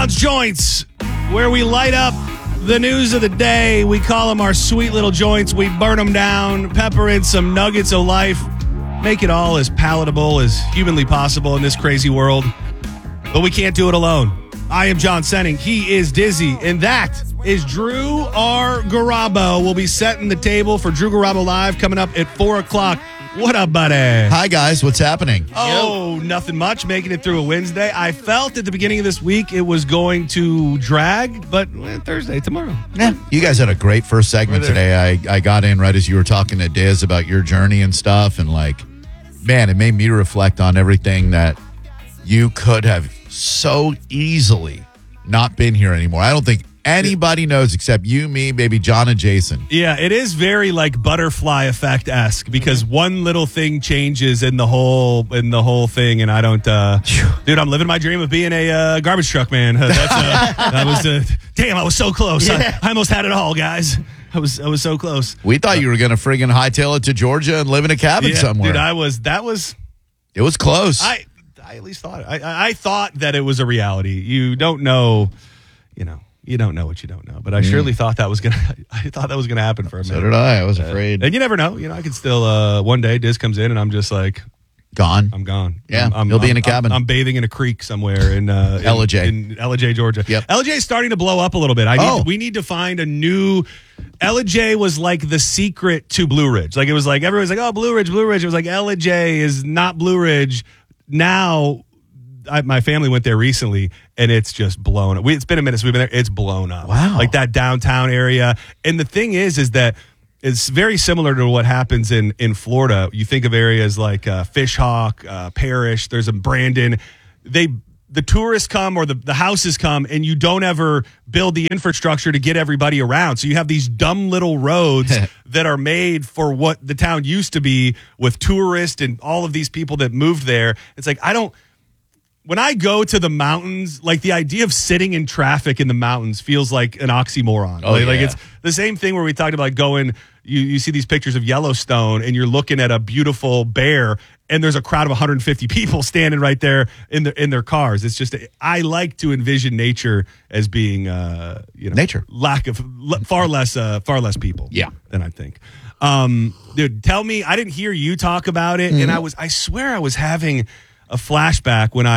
John's Joints, where we light up the news of the day. We call them our sweet little joints. We burn them down, pepper in some nuggets of life, make it all as palatable as humanly possible in this crazy world. But we can't do it alone. I am John Senning. He is Dizzy. And that is Drew R. Garabo. We'll be setting the table for Drew Garabo Live coming up at 4 o'clock. What up, buddy? Hi, guys. What's happening? Oh, nothing much. Making it through a Wednesday. I felt at the beginning of this week it was going to drag, but Thursday, tomorrow. Yeah. You guys had a great first segment today. I got in right as you were talking to Diz about your journey and stuff. And, man, it made me reflect on everything that you could have so easily not been here anymore. I don't think anybody knows except you, me, maybe John and Jason. Yeah, it is very butterfly effect-esque because one little thing changes in the whole thing, and I don't. Dude, I'm living my dream of being a garbage truck man. Damn, I was so close. Yeah. I almost had it all, guys. I was so close. We thought you were going to friggin' hightail it to Georgia and live in a cabin somewhere. Dude, it was close. I at least thought it. I thought that it was a reality. You don't know, You don't know what you don't know, but I surely thought that was gonna. I thought that was gonna happen for a minute. So did I. I was afraid. And you never know. I could still. One day, Diz comes in, and I'm just gone. I'm gone. Yeah, you'll be in a cabin. I'm bathing in a creek somewhere in LJ, in LJ, Georgia. Yep. LJ is starting to blow up a little bit. We need to find a new. LJ was like the secret to Blue Ridge. It was like everyone's like, oh, Blue Ridge. It was like LJ is not Blue Ridge now. My family went there recently, and it's just blown up. It's been a minute since we've been there. It's blown up. Wow. That downtown area. And the thing is that it's very similar to what happens in Florida. You think of areas like Fishhawk, Parrish, there's a Brandon. The tourists come or the houses come, and you don't ever build the infrastructure to get everybody around. So you have these dumb little roads that are made for what the town used to be with tourists and all of these people that moved there. It's when I go to the mountains, the idea of sitting in traffic in the mountains feels like an oxymoron. It's the same thing where we talked about going, you see these pictures of Yellowstone and you're looking at a beautiful bear and there's a crowd of 150 people standing right there in their cars. It's just, I like to envision nature as being, nature. Lack of, far less people than I think. Dude, tell me, I didn't hear you talk about it. And I swear I was having a flashback when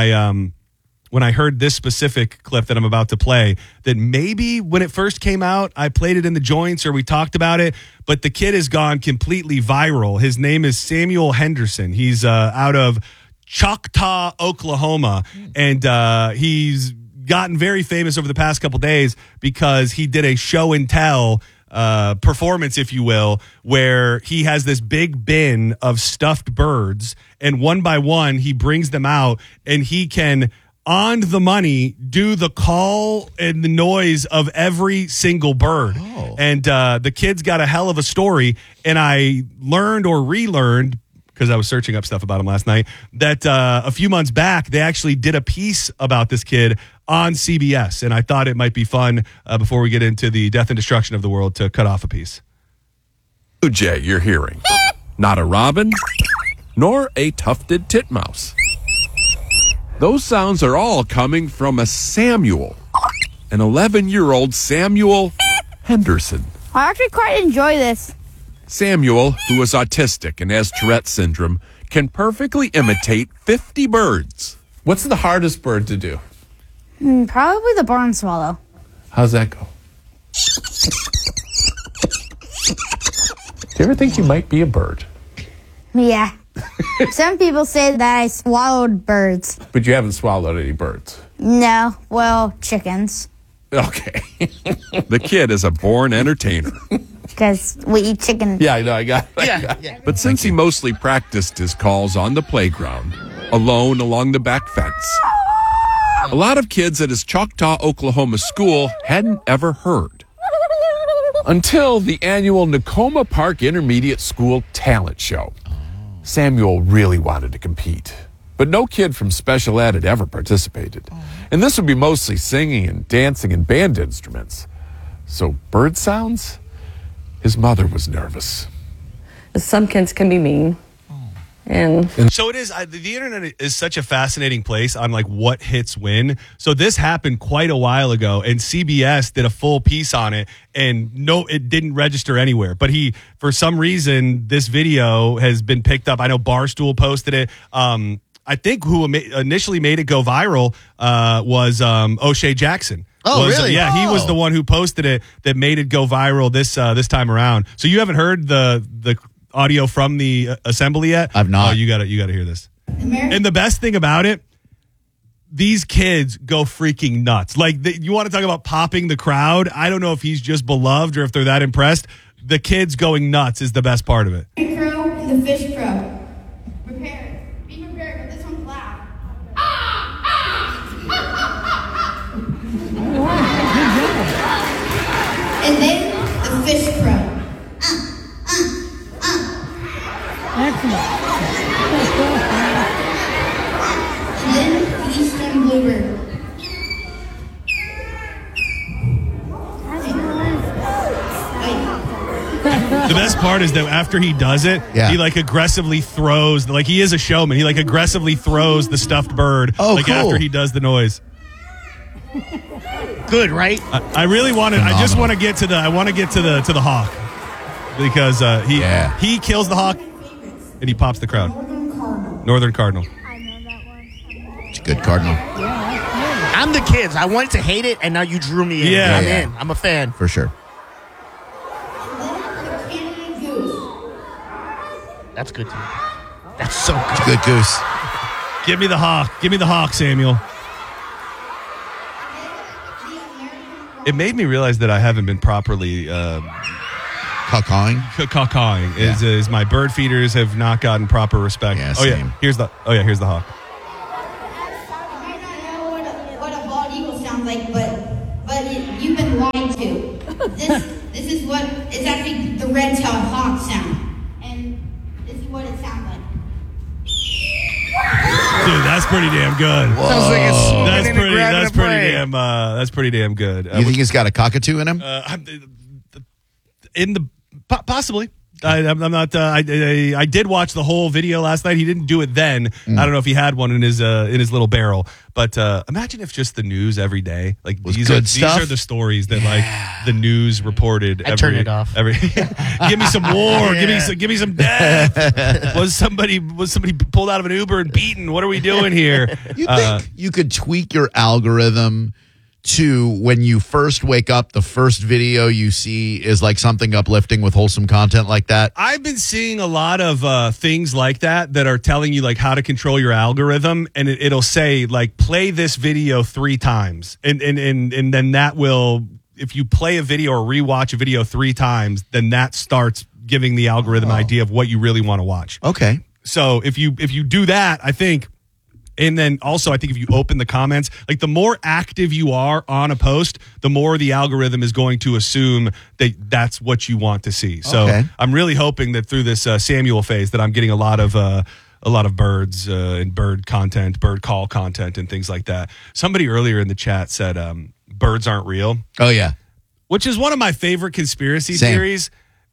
I heard this specific clip that I'm about to play, that maybe when it first came out, I played it in the joints or we talked about it, but the kid has gone completely viral. His name is Samuel Henderson. He's out of Choctaw, Oklahoma, and he's gotten very famous over the past couple days because he did a show and tell performance, if you will, where he has this big bin of stuffed birds, and one by one he brings them out, and he can, on the money, do the call and the noise of every single bird. And the kid's got a hell of a story, and I learned or relearned, because I was searching up stuff about him last night, that a few months back they actually did a piece about this kid on CBS, and I thought it might be fun before we get into the death and destruction of the world to cut off a piece. Blue jay you're hearing, not a robin, nor a tufted titmouse. Those sounds are all coming from a Samuel, an 11-year-old Samuel Henderson. I actually quite enjoy this. Samuel, who is autistic and has Tourette syndrome, can perfectly imitate 50 birds. What's the hardest bird to do? Probably the barn swallow. How's that go? Do you ever think you might be a bird? Yeah. Some people say that I swallowed birds. But you haven't swallowed any birds? No. Well, chickens. Okay. The kid is a born entertainer. Because we eat chicken. Yeah, I know. I got it. Yeah. But since he mostly practiced his calls on the playground, alone along the back fence, a lot of kids at his Choctaw, Oklahoma school hadn't ever heard. Until the annual Nakoma Park Intermediate School Talent Show. Samuel really wanted to compete, but no kid from special ed had ever participated. And this would be mostly singing and dancing and band instruments. So bird sounds? His mother was nervous. Some kids can be mean. And so it is. The internet is such a fascinating place on like what hits when. So this happened quite a while ago, and CBS did a full piece on it, and no, it didn't register anywhere. But for some reason, this video has been picked up. I know Barstool posted it. I think who initially made it go viral was O'Shea Jackson. Oh, really? Yeah, he was the one who posted it that made it go viral this time around. So you haven't heard the audio from the assembly yet? I've not. Oh, you got to hear this. And the best thing about it, these kids go freaking nuts. Like, you want to talk about popping the crowd? I don't know if he's just beloved or if they're that impressed. The kids going nuts is the best part of it. The crow and the fish crow. Prepare. Be prepared, but this one's loud. And then the fish crow. And then the eastern bluebird. The best part is that after he does it, he like aggressively throws, like he is a showman. He like aggressively throws the stuffed bird like after he does the noise. Good, right? I really wanted. I just want to get to the. I want to get to the hawk because he kills the hawk and he pops the crowd. Northern Cardinal. It's a good cardinal. I'm the kids. I wanted to hate it, and now you drew me in. Yeah. I'm in. I'm a fan. For sure. That's good too. That's so good. It's a good goose. Give me the hawk. Give me the hawk, Samuel. It made me realize that I haven't been properly Cawing. Cawing is my bird feeders have not gotten proper respect. Yeah, same. Here's the hawk. You might not know what a bald eagle sounds like, but you've been lied to. This is what it's actually the red-tailed hawk sound, and this is what it sounds like. Dude, that's pretty damn good. Sounds like it's swooping That's in and pretty. grabbing That's a pretty prey. damn. That's pretty damn good. You think he's got a cockatoo in him? Possibly. I'm not. I did watch the whole video last night. He didn't do it then. I don't know if he had one in his little barrel. But imagine if just the news every day, like these are the stories that like the news reported. I turn it off. Give me some war. Give me some death. Was somebody pulled out of an Uber and beaten? What are we doing here? You think you could tweak your algorithm to when you first wake up, the first video you see is like something uplifting with wholesome content like that? I've been seeing a lot of things like that are telling you like how to control your algorithm, and it'll say like play this video 3 times, and then that will, if you play a video or rewatch a video 3 times, then that starts giving the algorithm an idea of what you really want to watch. Okay. So if you do that, I think. And then also, I think if you open the comments, like the more active you are on a post, the more the algorithm is going to assume that that's what you want to see. So I'm really hoping that through this Samuel phase that I'm getting a lot of birds and bird content, bird call content and things like that. Somebody earlier in the chat said birds aren't real. Oh, yeah. Which is one of my favorite conspiracy theories.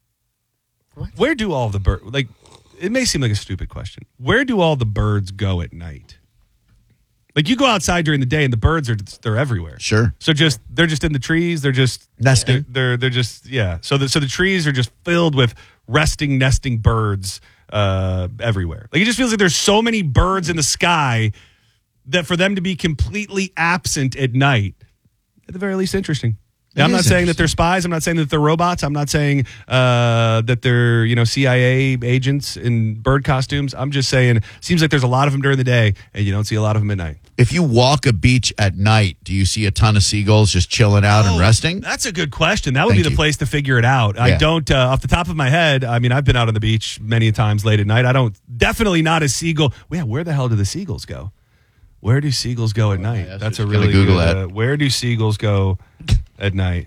What? Where do all the birds, like, it may seem like a stupid question. Where do all the birds go at night? Like you go outside during the day and the birds they're everywhere. Sure. So they're just in the trees. They're just nesting. They're just So the trees are just filled with nesting birds everywhere. Like it just feels like there's so many birds in the sky that for them to be completely absent at night, at the very least, interesting. I'm not saying that they're spies. I'm not saying that they're robots. I'm not saying that they're CIA agents in bird costumes. I'm just saying it seems like there's a lot of them during the day, and you don't see a lot of them at night. If you walk a beach at night, do you see a ton of seagulls just chilling out and resting? That's a good question. That would be the place to figure it out. Yeah. I don't, off the top of my head, I mean, I've been out on the beach many times late at night. Definitely not a seagull. Yeah, where the hell do the seagulls go? Where do seagulls go at night? That's a really Google good, that. Where do seagulls go at night?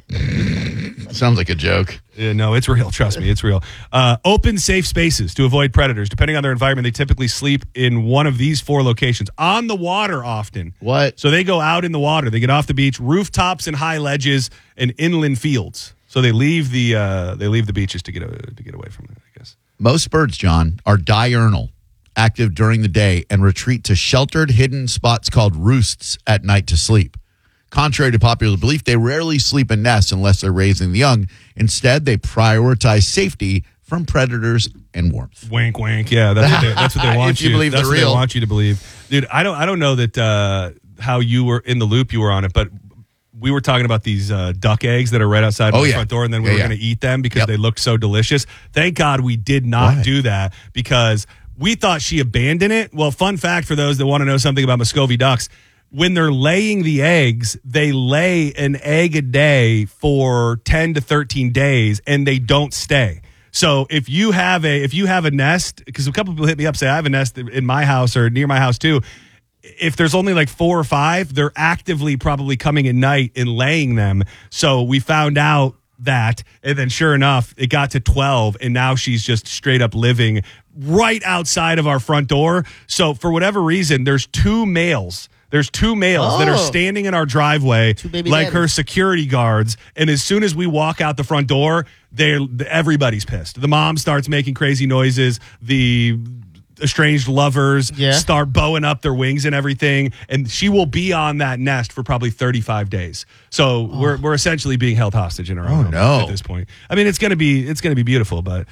Sounds like a joke. No, it's real. Trust me, it's real. Open, safe spaces to avoid predators. Depending on their environment, they typically sleep in one of these 4 locations. On the water often. What? So they go out in the water. They get off the beach, rooftops and high ledges and inland fields. So they leave the beaches to get away from it, I guess. Most birds, John, are diurnal. active during the day and retreat to sheltered, hidden spots called roosts at night to sleep. Contrary to popular belief, they rarely sleep in nests unless they're raising the young. Instead, they prioritize safety from predators and warmth. Wink, wink. Yeah, that's what they want If you believe that's they're what real. they want you to believe. Dude, I don't know that how you were in the loop you were on it, but we were talking about these duck eggs that are right outside my front door, and then we were going to eat them because they looked so delicious. Thank God we did not do that because we thought she abandoned it. Well, fun fact for those that want to know something about Muscovy ducks, when they're laying the eggs, they lay an egg a day for 10 to 13 days, and they don't stay. So if you have a nest, because a couple people hit me up, say I have a nest in my house or near my house too. If there's only like 4 or 5, they're actively probably coming at night and laying them. So we found out that, and then sure enough, it got to 12, and now she's just straight up living right outside of our front door. So for whatever reason, there's 2 males. There's 2 males that are standing in our driveway like her security guards. And as soon as we walk out the front door, everybody's pissed. The mom starts making crazy noises. The estranged lovers start bowing up their wings and everything. And she will be on that nest for probably 35 days. So we're essentially being held hostage in our own home at this point. I mean, it's going to be beautiful, but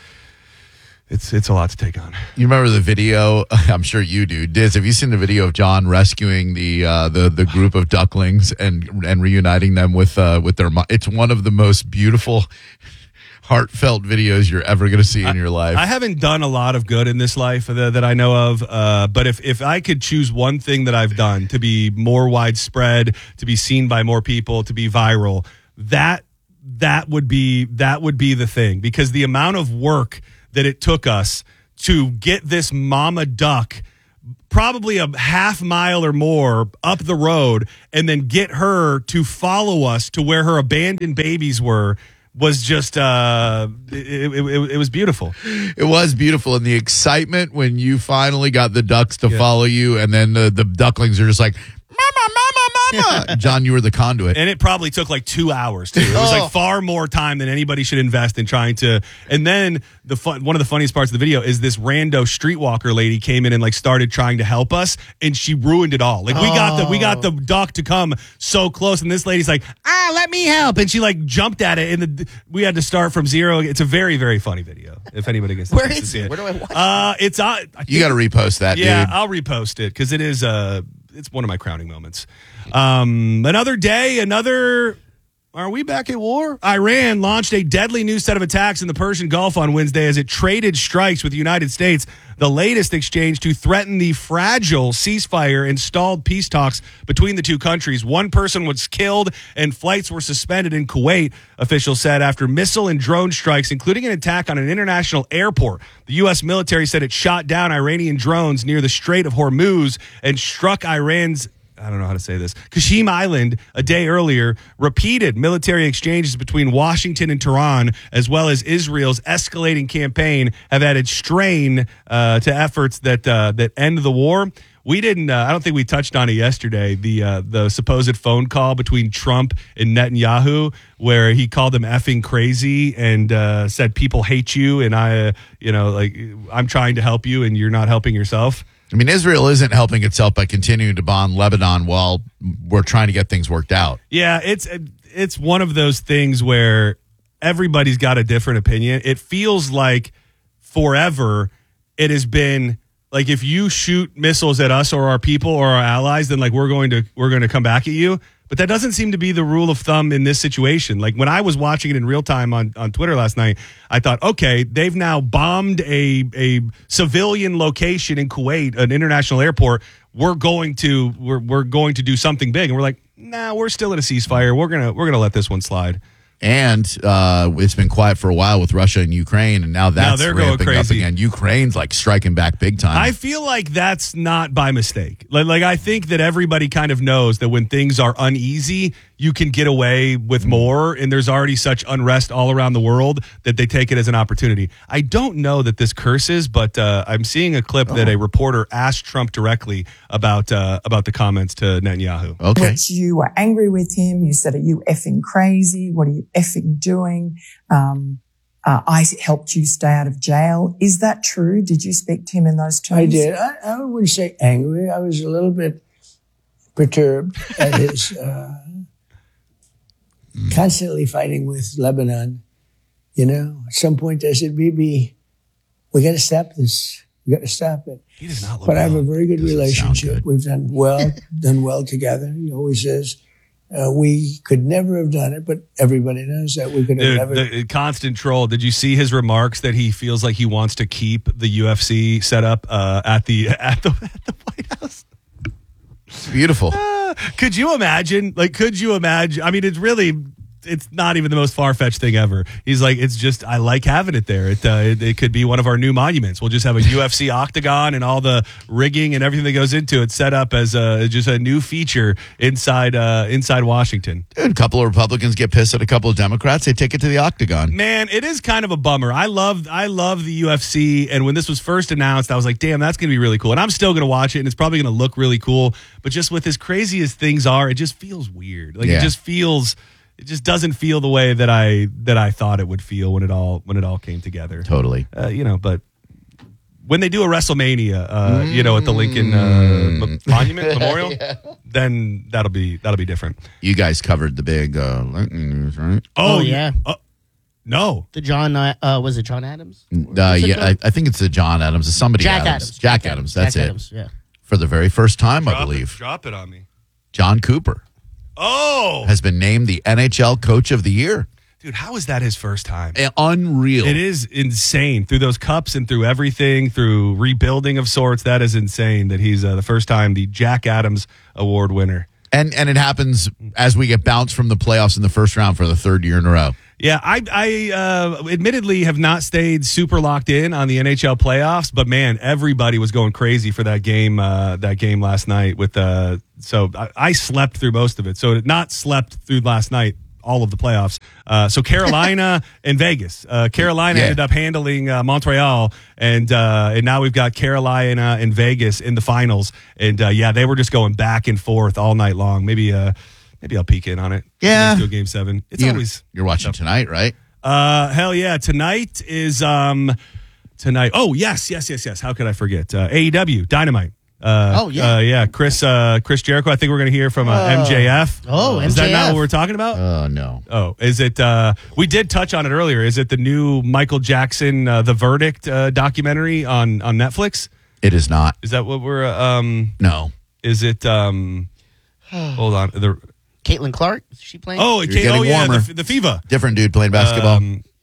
it's a lot to take on. You remember the video? I'm sure you do. Diz, have you seen the video of John rescuing the group of ducklings and reuniting them with their mom? It's one of the most beautiful, heartfelt videos you're ever going to see in your life. I haven't done a lot of good in this life that I know of, but if I could choose one thing that I've done to be more widespread, to be seen by more people, to be viral, that would be the thing, because the amount of work that it took us to get this mama duck probably a half mile or more up the road and then get her to follow us to where her abandoned babies were was just it was beautiful. It was beautiful, and the excitement when you finally got the ducks to follow you, and then the ducklings are just like, mama, mama, mama. John, you were the conduit. And it probably took like 2 hours, too. It was like far more time than anybody should invest in trying to. And then one of the funniest parts of the video is this rando streetwalker lady came in and like started trying to help us, and she ruined it all. Like we got the duck to come so close, and this lady's like, let me help. And she like jumped at it, and we had to start from zero. It's a very, very funny video. If anybody gets Where to is see it? it. Where do I watch it? It's on. You got to repost that, dude. Yeah, I'll repost it because it is it's one of my crowning moments. Another day, are we back at war? Iran launched a deadly new set of attacks in the Persian Gulf on Wednesday as it traded strikes with the United States, the latest exchange to threaten the fragile ceasefire and stalled peace talks between the two countries. One person was killed and flights were suspended in Kuwait, officials said, after missile and drone strikes, including an attack on an international airport. The U.S. military said it shot down Iranian drones near the Strait of Hormuz and struck Iran's, I don't know how to say this, Qashem Island a day earlier. Repeated military exchanges between Washington and Tehran, as well as Israel's escalating campaign, have added strain to efforts that end the war. We didn't. I don't think we touched on it yesterday. The supposed phone call between Trump and Netanyahu, where he called them effing crazy and said people hate you, and I'm trying to help you, and you're not helping yourself. I mean, Israel isn't helping itself by continuing to bomb Lebanon while we're trying to get things worked out. Yeah, it's one of those things where everybody's got a different opinion. It feels like forever it has been like, if you shoot missiles at us or our people or our allies, then like we're going to come back at you. But that doesn't seem to be the rule of thumb in this situation. Like when I was watching it in real time on Twitter last night, I thought, okay, they've now bombed a civilian location in Kuwait, an international airport. We're going to do something big, and we're like, nah, we're still at a ceasefire. We're gonna let this one slide. And it's been quiet for a while with Russia and Ukraine, and now they're ramping up again. Ukraine's like striking back big time. I feel like that's not by mistake. Like I think that everybody kind of knows that when things are uneasy, you can get away with more, and there's already such unrest all around the world that they take it as an opportunity. I don't know that this curses, but I'm seeing a clip that a reporter asked Trump directly about the comments to Netanyahu. Okay. Which you were angry with him. You said, "Are you effing crazy? What are you effing doing?" I helped you stay out of jail. Is that true? Did you speak to him in those terms? I did. I wouldn't say angry. I was a little bit perturbed at his constantly fighting with Lebanon. You know, at some point I said, Bibi, we got to stop this. We got to stop it. He does not look But I have well. a very good Doesn't relationship. sound good. We've done well together. He always says, we could never have done it, but everybody knows that we could have Dude, never. the constant troll. Did you see his remarks that he feels like he wants to keep the UFC set up at the White House? It's beautiful. Could you imagine? I mean, it's not even the most far-fetched thing ever. He's like, it's just, I like having it there. It could be one of our new monuments. We'll just have a UFC octagon and all the rigging and everything that goes into it set up as just a new feature inside Washington. Dude, a couple of Republicans get pissed at a couple of Democrats. They take it to the octagon. Man, it is kind of a bummer. I love the UFC, and when this was first announced, I was like, damn, that's going to be really cool. And I'm still going to watch it, and it's probably going to look really cool. But just with as crazy as things are, it just feels weird. Like it just doesn't feel the way that I thought it would feel when it all came together. Totally. But when they do a WrestleMania, at the Lincoln Monument Memorial, then that'll be different. You guys covered the big lightning news, right? Oh, yeah. No. The John, was it John Adams? I think it's the John Adams. It's somebody Jack Adams. Adams. Jack Adams. That's Jack it. Adams, yeah. For the very first time, I believe. Drop it on me. John Cooper Oh, has been named the NHL Coach of the Year. dude, how is that his first time? Unreal. It is insane. Through those cups and through everything, through rebuilding of sorts, that is insane that he's the first time the Jack Adams Award winner. And it happens as we get bounced from the playoffs in the first round for the third year in a row. Yeah, I admittedly have not stayed super locked in on the NHL playoffs, but man, everybody was going crazy for that game last night. So I slept through most of it. So not slept through last night, all of the playoffs. So Carolina and Vegas. Carolina ended up handling Montreal, and now we've got Carolina and Vegas in the finals. And they were just going back and forth all night long. Maybe I'll peek in on it. Yeah. Let's go Game 7. You're watching tonight, right? Hell yeah. Tonight is tonight. Oh, yes. How could I forget? AEW, Dynamite. Chris Jericho. I think we're going to hear from MJF. Oh, is that not MJF. what we're talking about? Oh, no. Oh, is it? We did touch on it earlier. Is it the new Michael Jackson, The Verdict documentary on Netflix? It is not. Is that what we're? No. Is it? Hold on. Caitlin Clark, is she playing? You're getting warmer. The FIVA. Different dude playing basketball.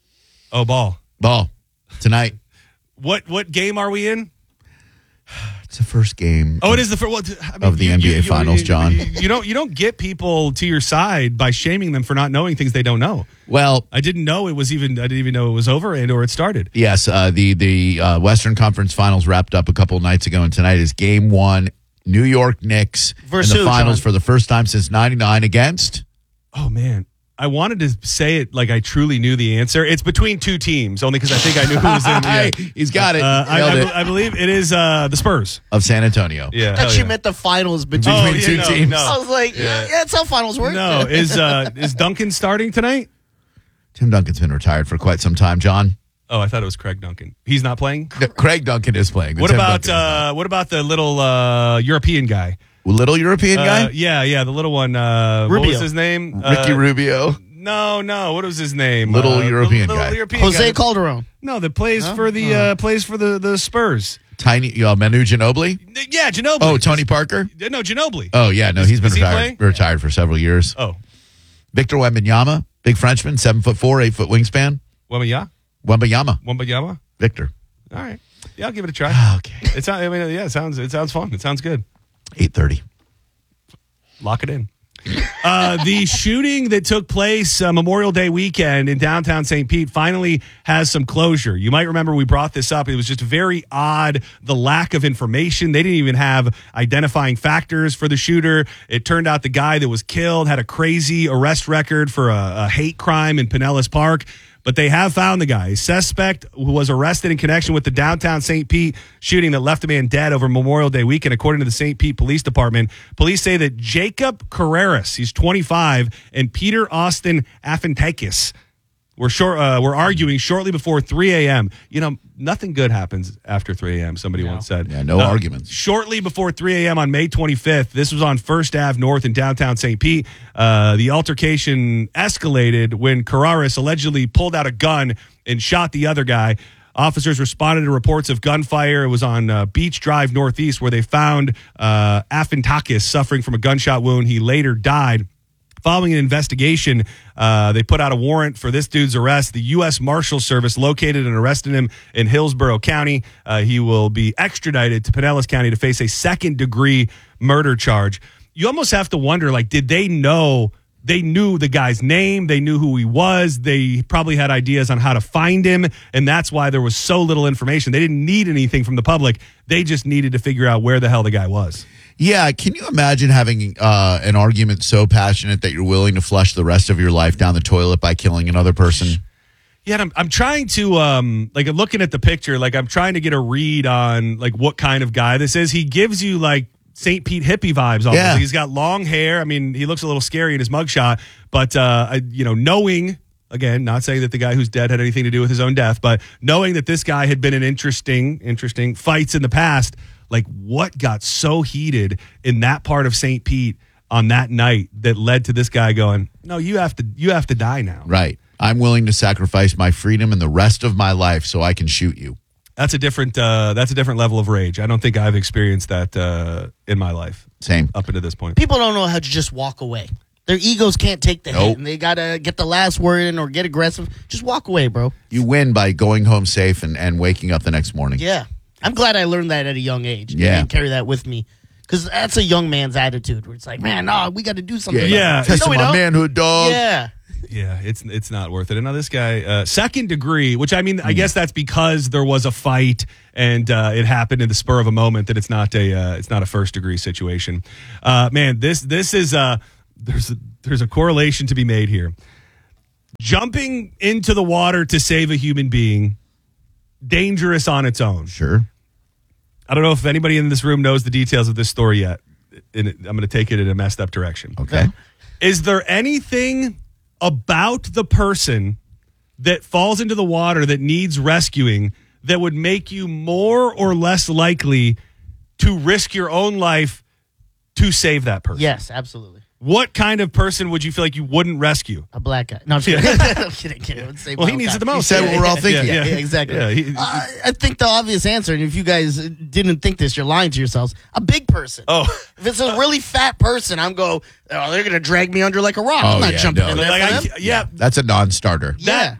Ball. Tonight. What game are we in? It's the first game. Oh, it is the first of the NBA Finals, John. You don't get people to your side by shaming them for not knowing things they don't know. Well, I didn't know it was even. I didn't even know it was over or it started. Yes, the Western Conference Finals wrapped up a couple of nights ago, and tonight is Game 1. New York Knicks Versus in the who, finals John? for the first time since '99 against. Oh man, I wanted to say it like I truly knew the answer. It's between two teams, only because I think I knew who was in. Yeah. He's got it. I believe it is the Spurs of San Antonio. Yeah, I thought you meant the finals between two teams. No. I was like, yeah, that's how finals work. No, is Duncan starting tonight? Tim Duncan's been retired for quite some time, John. Oh, I thought it was Craig Duncan. He's not playing. No, Craig Duncan is playing. but What Tim about Duncan is not. what about the little European guy? Little European guy? Yeah, the little one. What Rubio. was his name? Ricky Rubio. No. What was his name? Little European little guy. European Jose guy. Calderon. No, that plays for the Spurs. Tiny Manu Ginobili. Yeah, Ginobili. Oh, Tony Parker. No, Ginobili. Oh yeah, no, he's been is he playing? retired for several years. Oh, Victor Wembanyama, big Frenchman, 7'4", 8 foot wingspan. Wembanyama. Victor. All right. Yeah, I'll give it a try. Okay. It sounds fun. It sounds good. 8:30. Lock it in. The shooting that took place Memorial Day weekend in downtown St. Pete finally has some closure. You might remember we brought this up. It was just very odd, the lack of information. They didn't even have identifying factors for the shooter. It turned out the guy that was killed had a crazy arrest record for a hate crime in Pinellas Park. But they have found the guy. A suspect who was arrested in connection with the downtown St. Pete shooting that left a man dead over Memorial Day weekend, according to the St. Pete Police Department. Police say that Jacob Carreras, he's 25, and Peter Austin Afantakis We're arguing shortly before 3 a.m. You know, nothing good happens after 3 a.m., somebody once said. Yeah, no arguments. Shortly before 3 a.m. on May 25th, this was on First Ave North in downtown St. Pete. The altercation escalated when Carreras allegedly pulled out a gun and shot the other guy. Officers responded to reports of gunfire. It was on Beach Drive Northeast where they found Afantakis suffering from a gunshot wound. He later died. Following an investigation, they put out a warrant for this dude's arrest. The U.S. Marshals Service located and arrested him in Hillsborough County. He will be extradited to Pinellas County to face a second-degree murder charge. You almost have to wonder, like, did they know? They knew the guy's name. They knew who he was. They probably had ideas on how to find him, and that's why there was so little information. They didn't need anything from the public. They just needed to figure out where the hell the guy was. Yeah, can you imagine having an argument so passionate that you're willing to flush the rest of your life down the toilet by killing another person? Yeah, I'm trying to, like, looking at the picture, like, I'm trying to get a read on, like, what kind of guy this is. He gives you, like, St. Pete hippie vibes almost. Yeah. Like, he's got long hair. I mean, he looks a little scary in his mugshot, but, you know, knowing, again, not saying that the guy who's dead had anything to do with his own death, but knowing that this guy had been in interesting fights in the past, like, what got so heated in that part of St. Pete on that night that led to this guy going, no, you have to die now. Right. I'm willing to sacrifice my freedom and the rest of my life so I can shoot you. That's a different level of rage. I don't think I've experienced that in my life. Same. Up until this point. People don't know how to just walk away. Their egos can't take the hit, and they got to get the last word in or get aggressive. Just walk away, bro. You win by going home safe and waking up the next morning. Yeah. I'm glad I learned that at a young age. Yeah. And carry that with me. Because that's a young man's attitude where it's like, man, no, we got to do something. Yeah. Test my manhood, dog. Yeah. Yeah, it's not worth it. And now this guy, second degree, which I mean, I guess that's because there was a fight and it happened in the spur of a moment. That it's not a first degree situation. Man, this is there's a correlation to be made here. Jumping into the water to save a human being, dangerous on its own. Sure. I don't know if anybody in this room knows the details of this story yet. I'm going to take it in a messed up direction. Okay. Is there anything about the person that falls into the water that needs rescuing that would make you more or less likely to risk your own life to save that person? Yes, absolutely. What kind of person would you feel like you wouldn't rescue? A black guy. No, I'm kidding. I'm kidding. I would say Well, he needs it the most. He said what we're all thinking. Yeah, exactly. Yeah, I think the obvious answer, and if you guys didn't think this, you're lying to yourselves, a big person. Oh. If it's a really fat person, they're going to drag me under like a rock. I'm not jumping in there for them. That's a non-starter.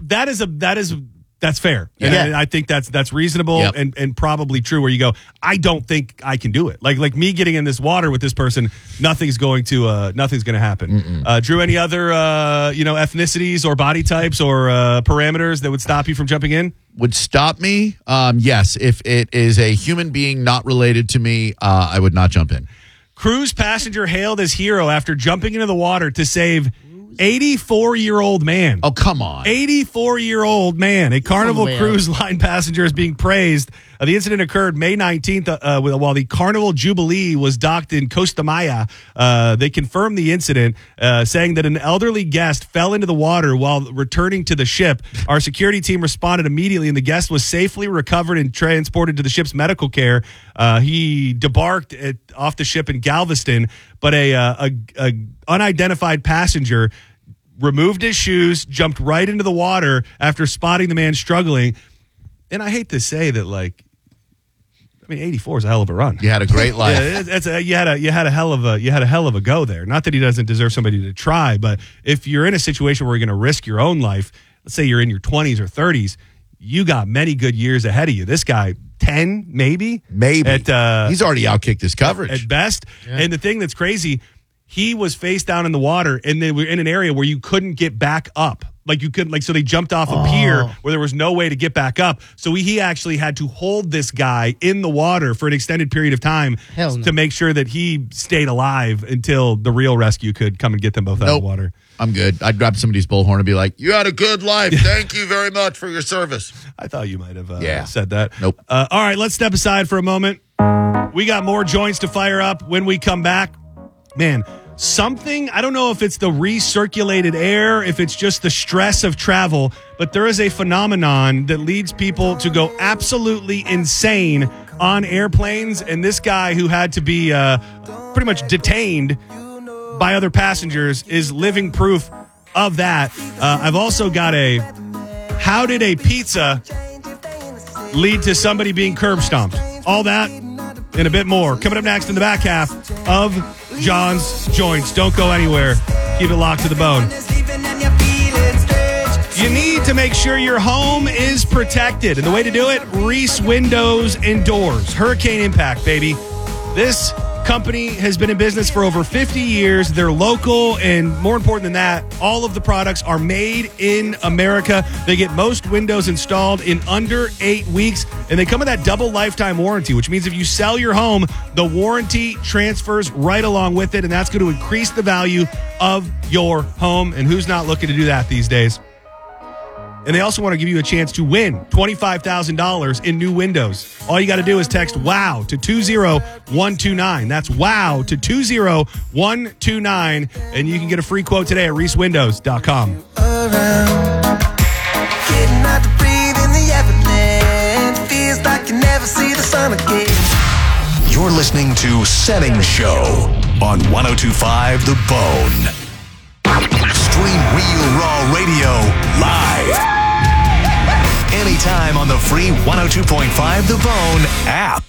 That's fair. Yeah. And I think that's reasonable and probably true where you go, I don't think I can do it. Like me getting in this water with this person, nothing's going to happen. Drew, any other ethnicities or body types or parameters that would stop you from jumping in? Would stop me? Yes. If it is a human being not related to me, I would not jump in. Cruise passenger hailed as hero after jumping into the water to save 84-year-old man. Oh, come on. 84-year-old man. A Carnival Cruise Line passenger is being praised. The incident occurred May 19th while the Carnival Jubilee was docked in Costa Maya. They confirmed the incident, saying that an elderly guest fell into the water while returning to the ship. Our security team responded immediately, and the guest was safely recovered and transported to the ship's medical care. He debarked off the ship in Galveston, but a unidentified passenger removed his shoes, jumped right into the water after spotting the man struggling. And I hate to say that, like, I mean, 84 is a hell of a run. You had a great life. You had a hell of a go there. Not that he doesn't deserve somebody to try, but if you're in a situation where you're going to risk your own life, let's say you're in your 20s or 30s, you got many good years ahead of you. This guy, 10, maybe. He's already outkicked his coverage at best. Yeah. And the thing that's crazy, he was face down in the water, and they were in an area where you couldn't get back up. Like you couldn't, so they jumped off a pier where there was no way to get back up. So he actually had to hold this guy in the water for an extended period of time to make sure that he stayed alive until the real rescue could come and get them both out of the water. I'm good. I'd grab somebody's bullhorn and be like, "You had a good life. Thank you very much for your service." I thought you might have said that. Nope. All right, let's step aside for a moment. We got more joints to fire up when we come back. Man, something. I don't know if it's the recirculated air, if it's just the stress of travel, but there is a phenomenon that leads people to go absolutely insane on airplanes. And this guy who had to be pretty much detained by other passengers is living proof of that. I've also got how did a pizza lead to somebody being curb stomped? All that and a bit more coming up next in the back half of John's Joints. Don't go anywhere. Keep it locked to the bone. You need to make sure your home is protected. And the way to do it, Reese Windows and Doors. Hurricane Impact, baby. This company has been in business for over 50 years. They're local, and more important than that, all of the products are made in America. They get most windows installed in under 8 weeks, and they come with that double lifetime warranty, which means if you sell your home, the warranty transfers right along with it, and that's going to increase the value of your home. And who's not looking to do that these days? And they also want to give you a chance to win $25,000 in new windows. All you got to do is text WOW to 20129. That's WOW to 20129. And you can get a free quote today at reesewindows.com. Getting out to breathe in the Everland. Feels like you never see the sun again. You're listening to Setting Show on 102.5 The Bone. Stream Real Raw Radio live. Anytime on the free 102.5 The Bone app.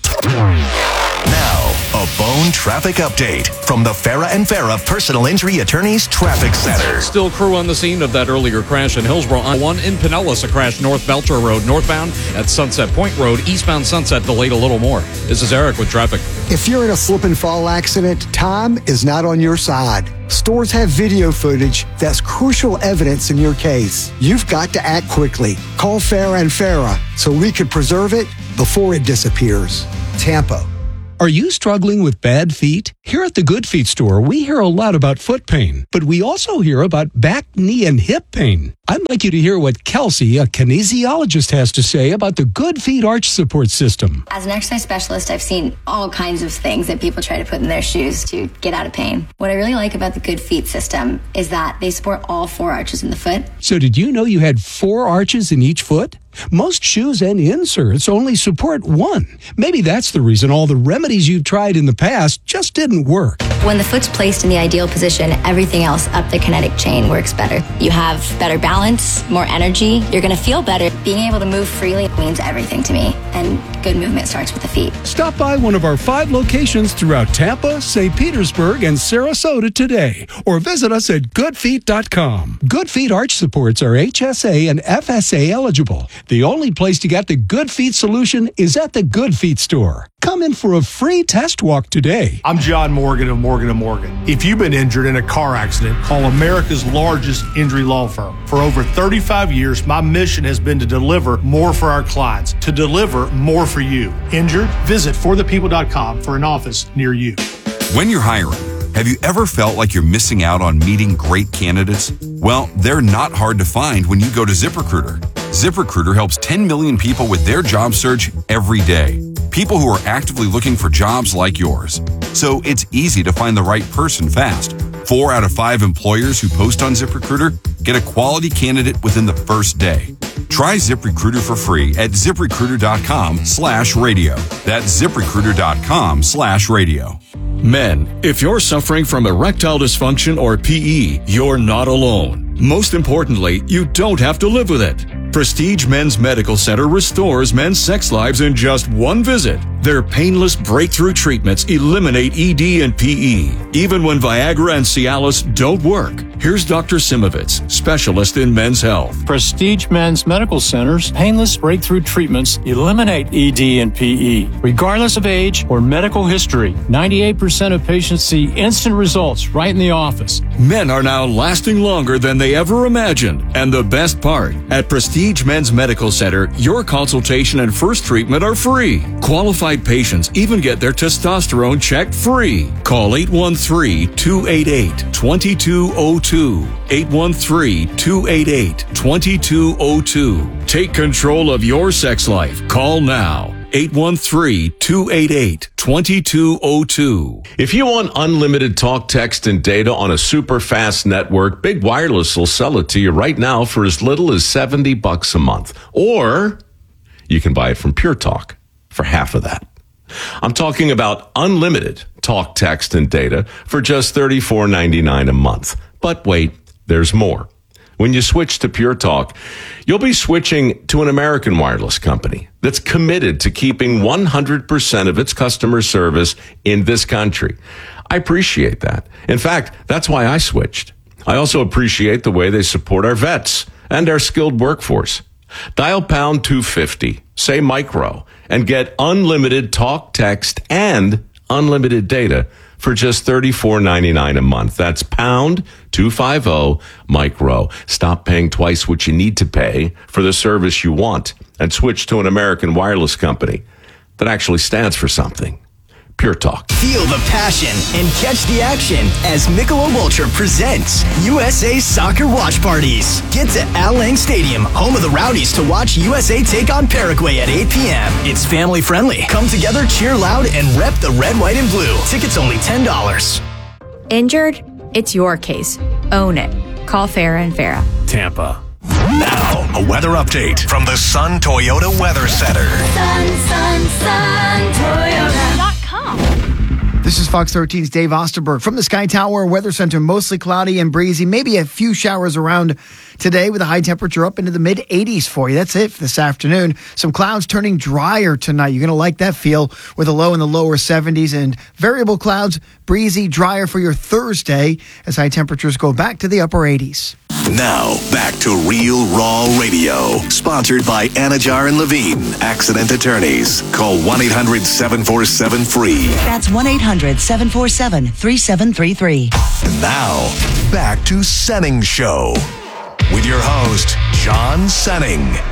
Now, a Bone traffic update from the Farah and Farah Personal Injury Attorneys Traffic Center. Still crew on the scene of that earlier crash in Hillsborough. On 1 in Pinellas, a crash North Belcher Road, northbound at Sunset Point Road, eastbound Sunset delayed a little more. This is Eric with traffic. If you're in a slip and fall accident, time is not on your side. Stores have video footage that's crucial evidence in your case. You've got to act quickly. Call Farah and Farah so we can preserve it before it disappears. Tampa. Are you struggling with bad feet? Here at the Good Feet store, we hear a lot about foot pain, but we also hear about back, knee, and hip pain. I'd like you to hear what Kelsey, a kinesiologist, has to say about the Good Feet Arch Support System. As an exercise specialist, I've seen all kinds of things that people try to put in their shoes to get out of pain. What I really like about the Good Feet system is that they support all 4 arches in the foot. So did you know you had 4 arches in each foot? Most shoes and inserts only support 1. Maybe that's the reason all the remedies you've tried in the past just didn't work. When the foot's placed in the ideal position, everything else up the kinetic chain works better. You have better balance, more energy. You're going to feel better. Being able to move freely means everything to me. And good movement starts with the feet. Stop by one of our 5 locations throughout Tampa, St. Petersburg, and Sarasota today. Or visit us at goodfeet.com. Good Feet Arch Supports are HSA and FSA eligible. The only place to get the Good Feet solution is at the Good Feet store. Come in for a free test walk today. I'm John Morgan of Morgan & Morgan. If you've been injured in a car accident, call America's largest injury law firm. For over 35 years, my mission has been to deliver more for our clients, to deliver more for you. Injured? Visit forthepeople.com for an office near you. When you're hiring, have you ever felt like you're missing out on meeting great candidates? Well, they're not hard to find when you go to ZipRecruiter. ZipRecruiter helps 10 million people with their job search every day. People who are actively looking for jobs like yours. So it's easy to find the right person fast. 4 out of 5 employers who post on ZipRecruiter get a quality candidate within the first day. Try ZipRecruiter for free at ZipRecruiter.com/radio. That's ZipRecruiter.com/radio. Men, if you're suffering from erectile dysfunction or PE, you're not alone. Most importantly, you don't have to live with it. Prestige Men's Medical Center restores men's sex lives in just 1 visit. Their painless breakthrough treatments eliminate ED and PE, even when Viagra and Cialis don't work. Here's Dr. Simovitz, specialist in men's health. Prestige Men's Medical Center's painless breakthrough treatments eliminate ED and PE, regardless of age or medical history. 98% of patients see instant results right in the office. Men are now lasting longer than they ever imagined. And the best part, at Prestige Men's Medical Center, your consultation and first treatment are free. Qualified patients even get their testosterone checked free. Call 813-288-2202. 813-288-2202. Take control of your sex life. Call now. 813-288-2202. If you want unlimited talk, text, and data on a super fast network, Big Wireless will sell it to you right now for as little as $70 a month. Or you can buy it from Pure Talk for half of that. I'm talking about unlimited talk, text, and data for just $34.99 a month. But wait, there's more. When you switch to Pure Talk, you'll be switching to an American wireless company that's committed to keeping 100% of its customer service in this country. I appreciate that. In fact, that's why I switched. I also appreciate the way they support our vets and our skilled workforce. Dial pound 250, say micro, and get unlimited talk, text, and unlimited data for just $34.99 a month. That's pound 250 micro. Stop paying twice what you need to pay for the service you want and switch to an American wireless company that actually stands for something. Pure Talk. Feel the passion and catch the action as Michelob Ultra presents USA Soccer Watch Parties. Get to Al Lang Stadium, home of the Rowdies, to watch USA take on Paraguay at 8 p.m. It's family friendly. Come together, cheer loud, and rep the red, white, and blue. Tickets only $10. Injured? It's your case. Own it. Call Farah and Farah. Tampa. Now, a weather update from the Sun Toyota Weather Center. Sun, Toyota.com. This is Fox 13's Dave Osterberg from the Sky Tower Weather Center. Mostly cloudy and breezy. Maybe a few showers around today with a high temperature up into the mid-80s for you. That's it for this afternoon. Some clouds turning drier tonight. You're going to like that feel with a low in the lower 70s and variable clouds, breezy, drier for your Thursday as high temperatures go back to the upper 80s. Now, back to Real Raw Radio. Sponsored by Anajar and Levine, accident attorneys. Call 1-800-747-FREE. That's 1-800-747-3733. Now, back to Senning Show with your host, John Senning.